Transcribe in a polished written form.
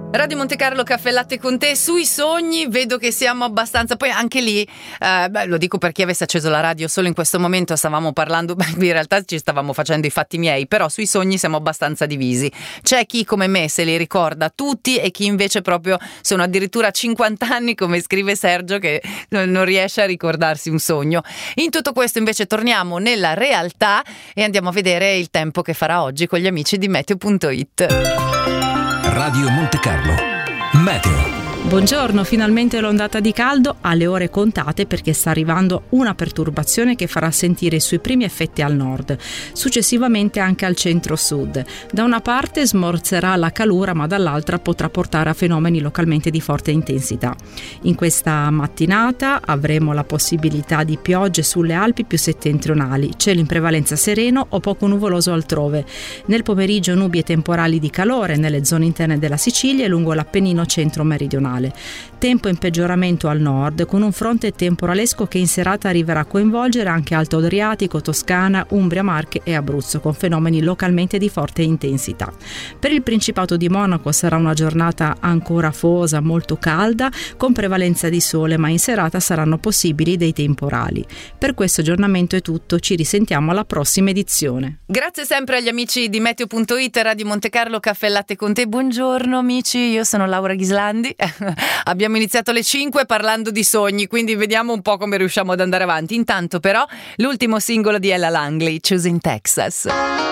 Radio Monte Carlo, caffè latte con te. Sui sogni vedo che siamo abbastanza, poi anche lì lo dico per chi avesse acceso la radio solo in questo momento, stavamo parlando, in realtà ci stavamo facendo i fatti miei, però sui sogni siamo abbastanza divisi. C'è chi come me se li ricorda tutti e chi invece proprio sono addirittura 50 anni, come scrive Sergio, che non riesce a ricordarsi un sogno. In tutto questo invece torniamo nella realtà e andiamo a vedere il tempo che farà oggi con gli amici di Meteo.it. Radio Monte Carlo, Meteo. Buongiorno, finalmente l'ondata di caldo alle ore contate perché sta arrivando una perturbazione che farà sentire i suoi primi effetti al nord, successivamente anche al centro-sud. Da una parte smorzerà la calura ma dall'altra potrà portare a fenomeni localmente di forte intensità. In questa mattinata avremo la possibilità di piogge sulle Alpi più settentrionali, cielo in prevalenza sereno o poco nuvoloso altrove. Nel pomeriggio nubi e temporali di calore nelle zone interne della Sicilia e lungo l'Appennino centro-meridionale. Tempo in peggioramento al nord con un fronte temporalesco che in serata arriverà a coinvolgere anche Alto Adriatico, Toscana, Umbria, Marche e Abruzzo con fenomeni localmente di forte intensità. Per il Principato di Monaco sarà una giornata ancora afosa, molto calda con prevalenza di sole, ma in serata saranno possibili dei temporali. Per questo aggiornamento è tutto, ci risentiamo alla prossima edizione. Grazie sempre agli amici di Meteo.it, Radio Monte Carlo, caffè latte con te. Buongiorno amici, io sono Laura Ghislandi. Abbiamo iniziato alle 5 parlando di sogni, quindi vediamo un po' come riusciamo ad andare avanti. Intanto però l'ultimo singolo di Ella Langley, Choosing Texas.